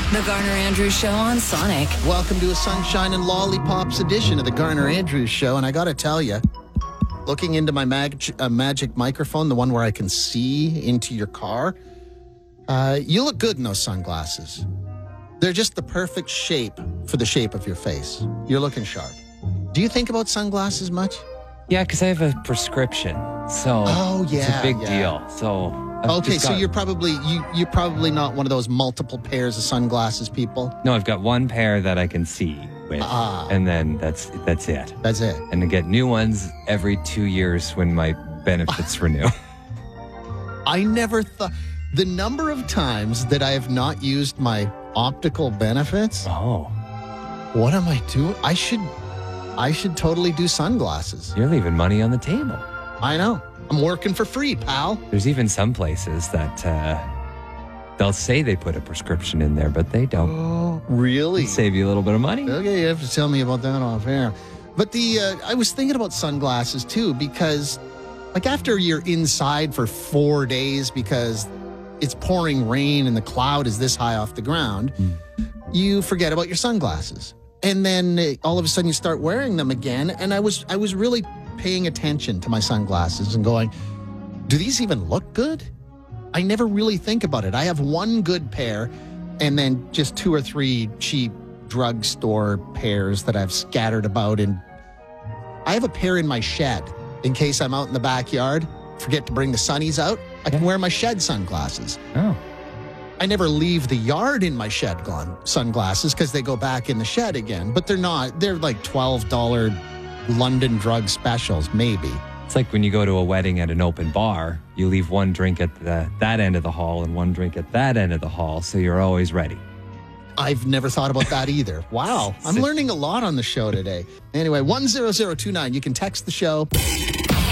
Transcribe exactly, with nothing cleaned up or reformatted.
The Garner Andrews Show on Sonic. Welcome to a Sunshine and Lollipops edition of the Garner Andrews Show. And I got to tell you, looking into my mag- uh, magic microphone, the one where I can see into your car, uh, you look good in those sunglasses. They're just the perfect shape for the shape of your face. You're looking sharp. Do you think about sunglasses much? Yeah, because I have a prescription, so oh, yeah, it's a big yeah. deal. So I've okay, just so got, you're probably you you're probably not one of those multiple pairs of sunglasses people. no, I've got one pair that I can see with, Ah. and then that's that's it. That's it. And I get new ones every two years when my benefits renew. I never thought the number of times that I have not used my optical benefits. Oh, What am I doing? I should I should totally do sunglasses. you're leaving money on the table. I know. I'm working for free, pal. There's even some places that uh, they'll say they put a prescription in there, but they don't. Oh, really? Save you a little bit of money. Okay, you have to tell me about that off air. But the uh, I was thinking about sunglasses too, because like after you're inside for four days because it's pouring rain and the cloud is this high off the ground, Mm. you forget about your sunglasses. And then uh, all of a sudden you start wearing them again. And I was I was really paying attention to my sunglasses and going, do these even look good? I never really think about it. I have one good pair and then just two or three cheap drugstore pairs that I've scattered about. And I have a pair in my shed in case I'm out in the backyard, forget to bring the sunnies out. I can Yeah. wear my shed sunglasses. Oh, I never leave the yard in my shed gone sunglasses because they go back in the shed again. But they're not. They're like twelve dollars London drug specials, maybe. it's like when you go to a wedding at an open bar, you leave one drink at the, that end of the hall and one drink at that end of the hall, so you're always ready. I've never thought about that either. Wow. I'm learning a lot on the show today. Anyway, one zero zero two nine. You can text the show.